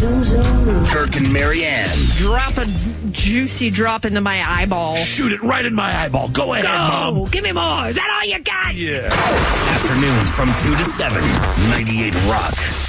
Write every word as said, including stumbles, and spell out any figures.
Kirk and Marianne. Drop a juicy drop into my eyeball. Shoot it right in my eyeball. Go ahead, Go! Mom. Give me more. Is that all you got? Yeah. Afternoons from two to seven. ninety-eight Rock.